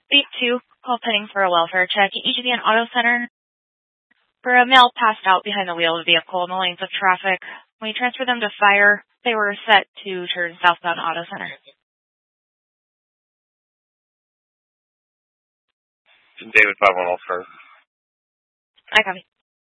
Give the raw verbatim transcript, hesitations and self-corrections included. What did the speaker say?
Beat two, call pending for a welfare check. E G B and Auto Center. For a male passed out behind the wheel of the vehicle in the lanes of traffic. When we transferred them to fire, they were set to turn southbound Auto Center. David five one all first. I copy.